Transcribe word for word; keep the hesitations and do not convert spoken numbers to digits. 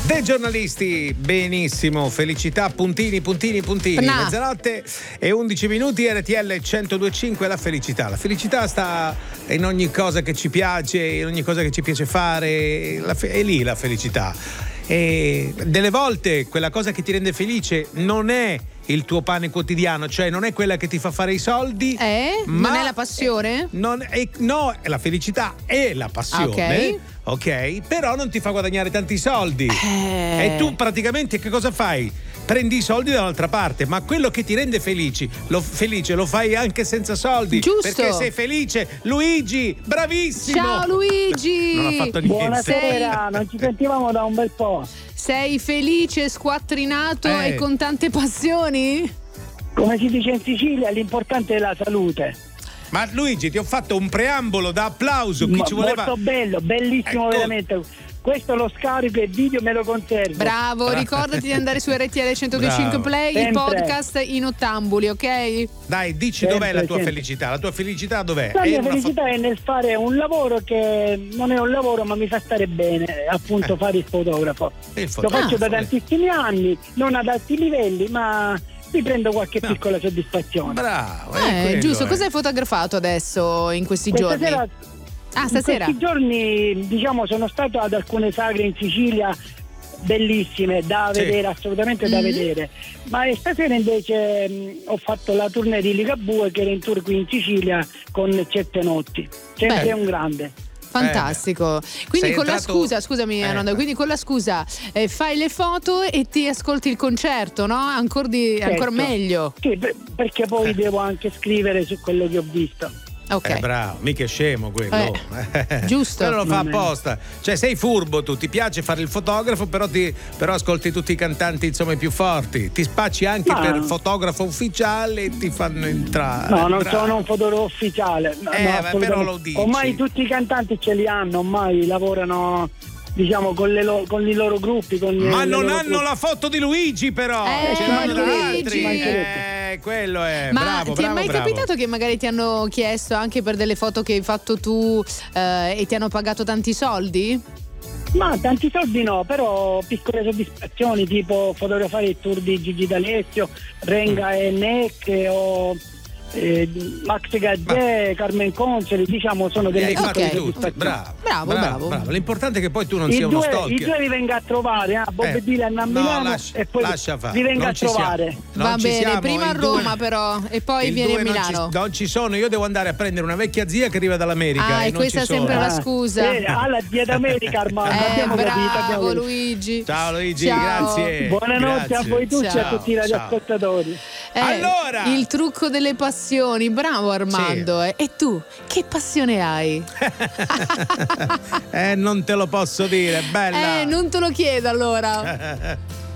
dei giornalisti, benissimo, felicità, puntini, puntini, puntini. Nah. Mezzanotte e undici minuti, R T L centodue e cinque, la felicità. La felicità sta in ogni cosa che ci piace, in ogni cosa che ci piace fare, la fe- è lì la felicità. E delle volte quella cosa che ti rende felice non è il tuo pane quotidiano, cioè non è quella che ti fa fare i soldi, Eh? ma Non è la passione? non è, no, la felicità è la passione. Ok. Ok, però non ti fa guadagnare tanti soldi. Eh. E tu praticamente che cosa fai? Prendi i soldi dall'altra parte, ma quello che ti rende felici, lo, felice lo fai anche senza soldi. Giusto. Perché sei felice. Luigi, bravissimo. Ciao Luigi. Non ha fatto niente. Buonasera, non ci sentivamo da un bel po'. Sei felice, squattrinato Eh. e con tante passioni? Come si dice in Sicilia, l'importante è la salute. Ma Luigi, ti ho fatto un preambolo da applauso. Chi Ma ci voleva... Molto bello, bellissimo, Ecco. veramente. Questo lo scarico e video me lo conservo. Bravo, ricordati di andare su R T L centodue e cinque Bravo. Play, il Sempre. podcast in ottambuli, ok? Dai, dici Sempre, dov'è la tua sempre. felicità? La tua felicità dov'è? La È mia una felicità è nel fare un lavoro che non è un lavoro ma mi fa stare bene, appunto Eh. fare il fotografo. Il Lo fotografo. faccio da Ah, tantissimi anni, non ad alti livelli, ma mi prendo qualche No. piccola soddisfazione. Bravo, è Eh, quello, giusto, eh. cosa hai fotografato adesso in questi Questa giorni? sera, Ah, stasera. in questi giorni, diciamo, sono stato ad alcune sagre in Sicilia bellissime da Sì. vedere, assolutamente da Mhm. vedere. Ma eh, stasera invece mh, ho fatto la tournée di Ligabue che era in tour qui in Sicilia con Certe Notti. Sempre Beh. un grande. Fantastico. Quindi Sei con la entrato- scusa, scusami Eh. Arnoldo, quindi con la scusa eh, fai le foto e ti ascolti il concerto, no? Ancora, di, ancora Certo. meglio. Sì, per- perché poi Eh. devo anche scrivere su quello che ho visto. Ok. Eh, bravo, mica è scemo quello. Eh, giusto. Quello lo fa Non è- apposta. Cioè, sei furbo tu, ti piace fare il fotografo, però, ti, però ascolti tutti i cantanti, insomma, i più forti. Ti spacci anche Ma- per fotografo ufficiale e ti fanno entrare. No, non Bravo. sono un fotografo ufficiale. No, Eh, no, ma assolutamente. però lo dici. Ormai tutti i cantanti ce li hanno, ormai lavorano, diciamo, con, le lo- con i loro gruppi. Con Ma le non loro hanno gruppi. la foto di Luigi, però. Eh, Ce l'hanno da Luigi. altri. Mancherebbe. Eh, quello è. Ma bravo, ti è bravo, mai bravo. capitato che magari ti hanno chiesto anche per delle foto che hai fatto tu eh, e ti hanno pagato tanti soldi? Ma tanti soldi no, però piccole soddisfazioni, tipo fotografare il tour di Gigi D'Alessio, Renga e Neck o eh, Max Gazzè, Carmen Consoli, diciamo sono Li delle hai Ok. fatti piccole tutti. soddisfazioni. Bravo, Bravo, bravo. L'importante è che poi tu non I sia uno due, I stalker. due li venga a trovare, eh, Bob Eh, e Dylan a no, Milano lascia- e poi lascia fare. li venga Non a ci siamo. trovare. Non Va ci bene, siamo, prima a il due- Roma però e poi il vieni a due non ci- Milano. Non ci sono, io devo andare a prendere una vecchia zia che arriva dall'America. Ah, e e non questa ci è sempre sono. la scusa. Eh, alla zia d'America, Armando, Eh, abbiamo capito, abbiamo bravo capito. Luigi. Ciao Luigi, Ciao. grazie. Buonanotte Grazie. a voi tutti e a Ciao. tutti i radioascoltatori. Eh, Allora! il trucco delle passioni, bravo Armando. eh. E tu, che passione hai? Eh, non te lo posso dire, bella. Eh, non te lo chiedo allora.